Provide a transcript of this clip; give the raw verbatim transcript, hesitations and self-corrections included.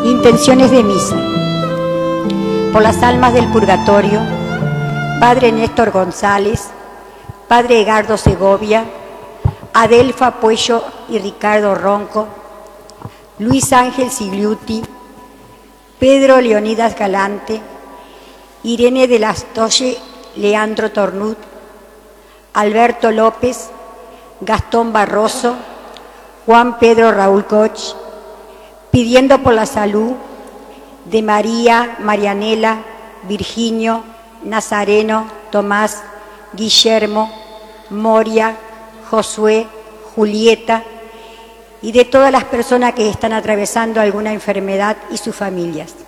Intenciones de misa. Por las almas del purgatorio, Padre Néstor González, Padre Edgardo Segovia, Adelfa Puello y Ricardo Ronco, Luis Ángel Sigliuti, Pedro Leonidas Galante, Irene de las Tolle, Leandro Tornut, Alberto López, Gastón Barroso, Juan Pedro Raúl Koch, pidiendo por la salud de María, Marianela, Virginio, Nazareno, Tomás, Guillermo, Moria, Josué, Julieta y de todas las personas que están atravesando alguna enfermedad y sus familias.